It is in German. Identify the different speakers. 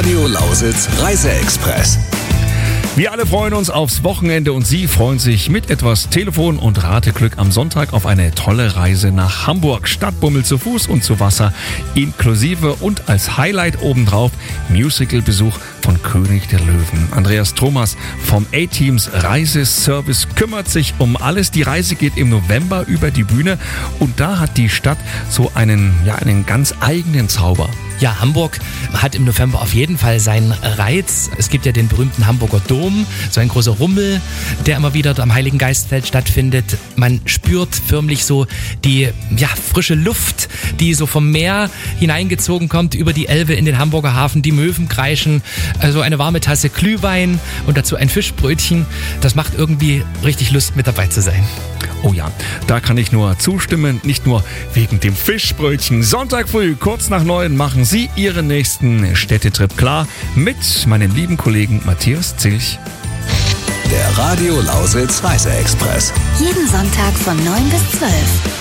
Speaker 1: Radio Lausitz Reise-Express.
Speaker 2: Wir alle freuen uns aufs Wochenende und Sie freuen sich mit etwas Telefon- und Rateglück am Sonntag auf eine tolle Reise nach Hamburg. Stadtbummel zu Fuß und zu Wasser inklusive und als Highlight obendrauf Musicalbesuch von König der Löwen. Andreas Thomas vom A-Teams Reiseservice kümmert sich um alles. Die Reise geht im November über die Bühne und da hat die Stadt so einen ganz eigenen Zauber.
Speaker 3: Ja, Hamburg hat im November auf jeden Fall seinen Reiz. Es gibt ja den berühmten Hamburger Dom, so ein großer Rummel, der immer wieder am Heiligen Geistfeld stattfindet. Man spürt förmlich so die frische Luft, die so vom Meer hineingezogen kommt, über die Elbe in den Hamburger Hafen. Die Möwen kreischen, also eine warme Tasse Glühwein und dazu ein Fischbrötchen. Das macht irgendwie richtig Lust, mit dabei zu sein.
Speaker 2: Oh ja, da kann ich nur zustimmen, nicht nur wegen dem Fischbrötchen. Sonntag früh, kurz nach 9, machen Sie Ihren nächsten Städtetrip klar mit meinem lieben Kollegen Matthias Zilch.
Speaker 1: Der Radio Lausitz Reise-Express.
Speaker 4: Jeden Sonntag von 9 bis 12.